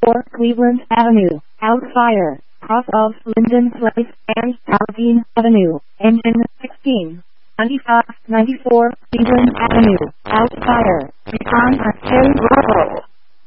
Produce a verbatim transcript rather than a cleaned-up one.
four Cleveland Avenue, Outfire, cross of Linden Place and Alpine Avenue, engine sixteen. ninety-five ninety-four Cleveland Avenue, Outfire, Recon at Cherry Bravo.